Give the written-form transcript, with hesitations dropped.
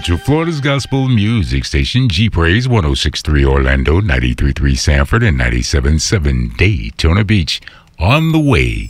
Central Florida's gospel music station, G-Praise, 106.3 Orlando, 93.3 Sanford, and 97.7 Daytona Beach. On the way